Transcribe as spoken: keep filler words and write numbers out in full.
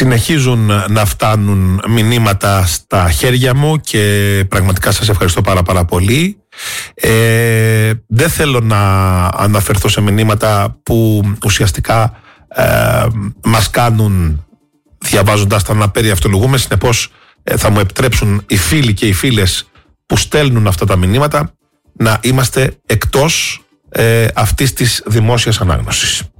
Συνεχίζουν να φτάνουν μηνύματα στα χέρια μου και πραγματικά σας ευχαριστώ πάρα πάρα πολύ. Ε, δεν θέλω να αναφερθώ σε μηνύματα που ουσιαστικά ε, μας κάνουν, διαβάζοντας τα, να περιαυτολογούμε. Συνεπώς ε, θα μου επιτρέψουν οι φίλοι και οι φίλες που στέλνουν αυτά τα μηνύματα να είμαστε εκτός ε, αυτής της δημόσιας ανάγνωσης.